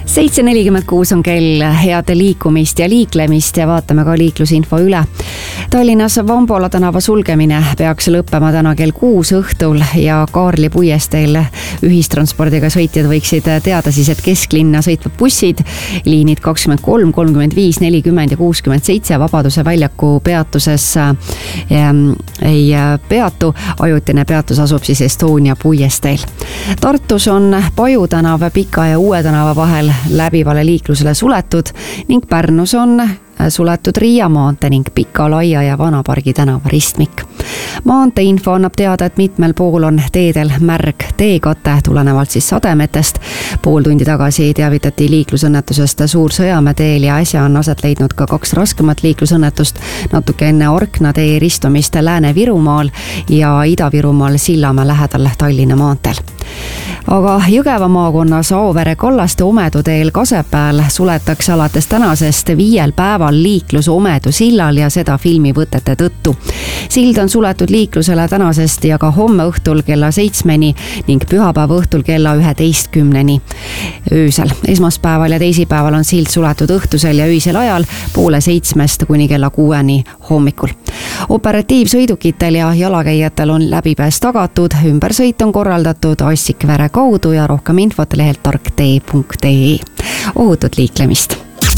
7:46 on kell, head liikumist ja liiklemist ja vaatame ka liiklusinfo üle. Tallinnas Vambola tänava sulgemine peaks lõppema täna kell 6 õhtul ja Kaarli puiesteel ühistranspordiga sõitjad võiksid teada siis, et kesklinna sõitvad bussid, liinid 23, 35, 40 ja 67 Vabaduse väljaku peatuses ei peatu. Ajutine peatus asub siis Estonia puiesteel. Tartus on Paju tänav Pika ja Uue tänava vahel läbivale liiklusele suletud ning Pärnus on suletud Riia maantee ning Pika, Laia ja Vanapargi tänava ristmik. Maanteeinfo annab teada, et mitmel pool on teedel märg teekate tulenevalt siis sademetest. Pool tundi tagasi teavitati liiklusõnnetusest Suur-Sõjamäe teel ja äsja on aset leidnud ka 2 raskemat liiklusõnnetust natuke enne Orkna tee ristumist Lääne-Virumaal ja Ida-Virumaal Sillamäe lähedal Tallinna maanteel. Aga Jõgeva maakonnas Auvere Kallaste Omedu teel Kasepääl suletakse alates tänasest 5 päeval liiklus Omedu sillal ja seda filmivõtete tõttu. Sild on suletud liiklusele tänasest ja ka homme õhtul kella 7 ning pühapäeva õhtul kella 11 öösel. Esmaspäeval ja teisipäeval on sild suletud õhtusel ja öisel ajal 6:30 kuni kella 6 hommikul. Operatiivsõidukitel ja jalakäijatel on läbipääs tagatud, ümbersõit on korraldatud Assikvere kaudu ja rohkem infot lehelt tarktee.ee. Ohutut liiklemist!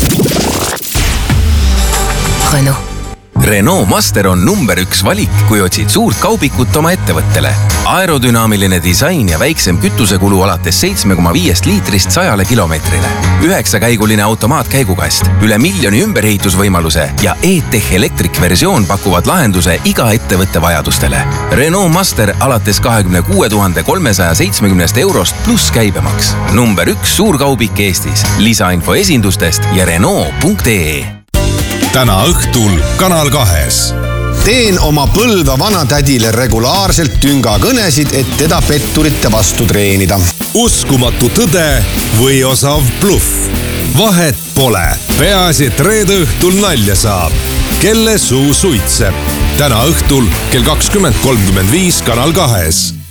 Renault Master on number 1 valik, kui otsid suurt kaubikut oma ettevõttele. Aerodünaamiline disain ja väiksem kütusekulu alates 7,5 liitrist 100 kilomeetrile. 9-käiguline automaatkäigukast, üle 1 miljoni ümberehitusvõimaluse ja e-Tech Electric versioon pakuvad lahenduse iga ettevõtte vajadustele. Renault Master alates 26 370 eurost pluss käibemaks. Number 1 suurkaubik Eestis. Lisainfo esindustest ja Renault.ee. Täna õhtul Kanal 2. Teen oma Põlva vanatädile regulaarselt tüngakõnesid, et teda petturite vastu treenida. Uskumatu tõde või osav bluff. Vahet pole. Peaasi, et reede õhtul nalja saab. Kelle suu suitseb. Täna õhtul kell 20:35 Kanal 2.